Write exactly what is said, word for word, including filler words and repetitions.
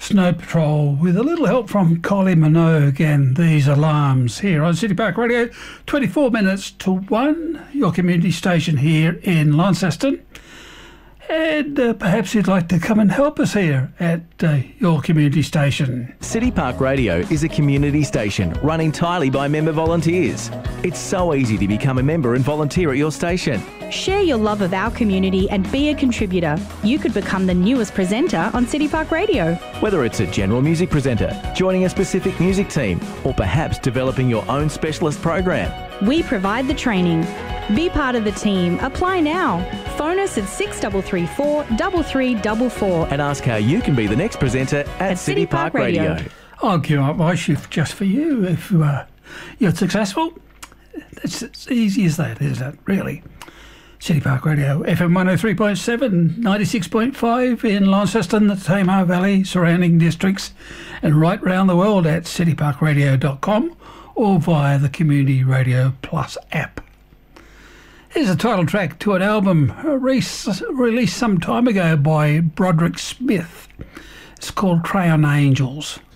Snow Patrol with a little help from Kylie Minogue again. These alarms here on City Park Radio, twenty-four minutes to one, your community station here in Launceston. And uh, perhaps you'd like to come and help us here at uh, your community station. City Park Radio is a community station run entirely by member volunteers. It's so easy to become a member and volunteer at your station. Share your love of our community and be a contributor. You could become the newest presenter on City Park Radio. Whether it's a general music presenter, joining a specific music team, or perhaps developing your own specialist program. We provide the training. Be part of the team. Apply now. Phone us at six three three four, three three four four and ask how you can be the next presenter at, at City, City Park, Park Radio. Radio. I'll give up my shift just for you if uh, you're successful. It's as easy as that, isn't it, really? City Park Radio, F M one oh three point seven, ninety-six point five in Launceston, the Tamar Valley, surrounding districts, and right round the world at city park radio dot com or via the Community Radio Plus app. Here's a title track to an album released some time ago by Broderick Smith. It's called Crayon Angels.